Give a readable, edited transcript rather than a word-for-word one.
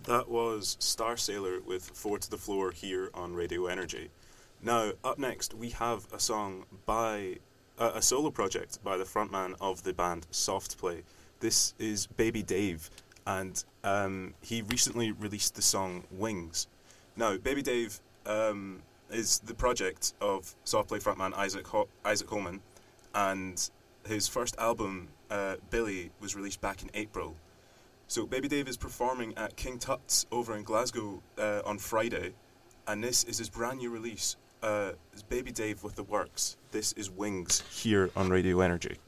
That was Star Sailor with Four to the Floor here on Radio Energy. Now, up next, we have a song by a solo project by the frontman of the band Soft Play. This is Baby Dave, and he recently released the song Wings. Now, Baby Dave is the project of Soft Play frontman Isaac Holman, and his first album, Billy, was released back in April. So Baby Dave is performing at King Tut's over in Glasgow on Friday, and this is his brand new release. It's Baby Dave with the Works. This is Wings here on Radio Energy.